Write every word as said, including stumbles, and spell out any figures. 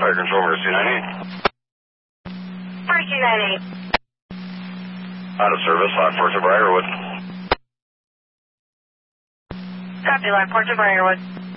Fire Control, Mercy ninety-eight. Mercy ninety-eight. Out of service, Lock Port to Briarwood. Copy, Lock Port to Briarwood.